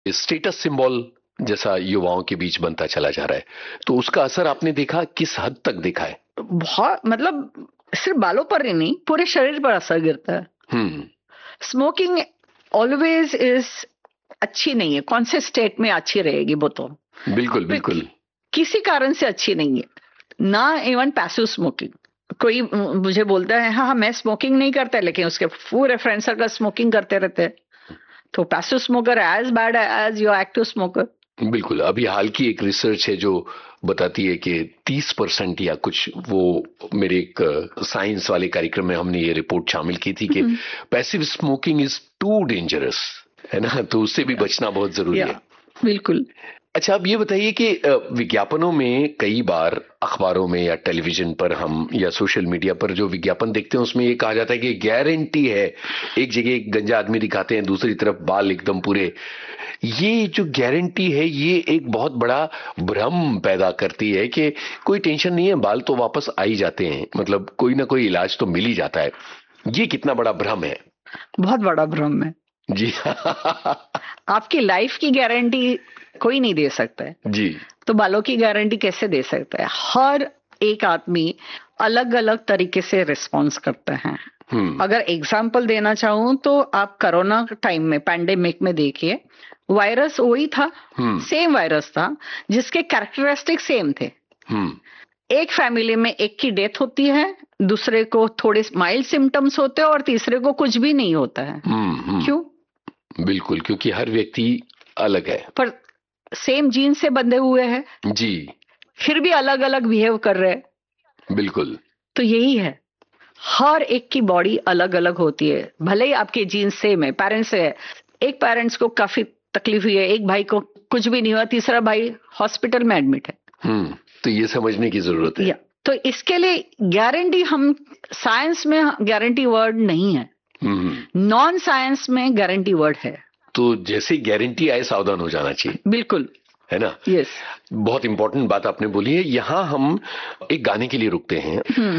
Status symbol जैसा युवाओं के बीच बनता चला जा रहा है, तो उसका असर आपने देखा, किस हद तक देखा है? बहुत, मतलब सिर्फ बालों पर ही नहीं, पूरे शरीर पर असर गिरता है। स्मोकिंग ऑलवेज इज अच्छी नहीं है, कौन से स्टेट में अच्छी रहेगी वो तो बिल्कुल बिल्कुल किसी कारण से अच्छी नहीं है ना। इवन पैसिव स्मोकिंग, कोई मुझे बोलता है हाँ मैं स्मोकिंग नहीं करता, लेकिन उसके पूरे फ्रेंड सर्कल स्मोकिंग करते रहते हैं, तो passive smoker as bad as your active smoker. बिल्कुल। अभी हाल की एक रिसर्च है जो बताती है कि 30% या कुछ, वो मेरे एक साइंस वाले कार्यक्रम में हमने ये रिपोर्ट शामिल की थी कि passive smoking is too dangerous, है ना, तो उससे भी बचना बहुत जरूरी है। बिल्कुल। अच्छा, अब ये बताइए कि विज्ञापनों में कई बार अखबारों में या टेलीविजन पर हम या सोशल मीडिया पर जो विज्ञापन देखते हैं उसमें ये कहा जाता है कि गारंटी है, एक जगह एक गंजा आदमी दिखाते हैं, दूसरी तरफ बाल एकदम पूरे। ये जो गारंटी है ये एक बहुत बड़ा भ्रम पैदा करती है कि कोई टेंशन नहीं है, बाल तो वापस आ ही जाते हैं, मतलब कोई ना कोई इलाज तो मिल ही जाता है। ये कितना बड़ा भ्रम है? बहुत बड़ा भ्रम है जी। आपकी लाइफ की गारंटी कोई नहीं दे सकता है जी। तो बालों की गारंटी कैसे दे सकता है? हर एक आदमी अलग अलग तरीके से रिस्पॉन्स करते हैं। अगर एग्जाम्पल देना चाहूं तो आप कोरोना टाइम में, पैंडेमिक में देखिए, वायरस वही था, सेम वायरस था जिसके कैरेक्टरिस्टिक सेम थे। एक फैमिली में एक की डेथ होती है, दूसरे को थोड़े माइल्ड सिम्टम्स होते हैं और तीसरे को कुछ भी नहीं होता है। क्यों? बिल्कुल, क्योंकि हर व्यक्ति अलग है, पर सेम जीन से बंधे हुए हैं जी, फिर भी अलग अलग बिहेव कर रहे हैं। बिल्कुल। तो यही है, हर एक की बॉडी अलग अलग होती है, भले ही आपके जीन सेम है, पेरेंट्स से है, एक पेरेंट्स को काफी तकलीफ हुई है, एक भाई को कुछ भी नहीं हुआ, तीसरा भाई हॉस्पिटल में एडमिट है। तो ये समझने की जरूरत है। तो इसके लिए गारंटी, हम साइंस में गारंटी वर्ड नहीं है, नॉन साइंस में गारंटी वर्ड है। तो जैसे गारंटी आए सावधान हो जाना चाहिए। बिल्कुल, है ना? यस। बहुत इंपॉर्टेंट बात आपने बोली है। यहाँ हम एक गाने के लिए रुकते हैं।